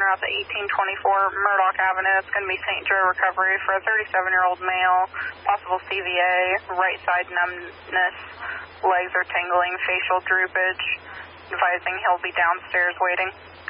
out to 1824 Murdoch Avenue. It's going to be St. Joe Recovery for a 37-year-old male, possible CVA, right side numbness, legs are tingling, facial droopage, advising he'll be downstairs waiting.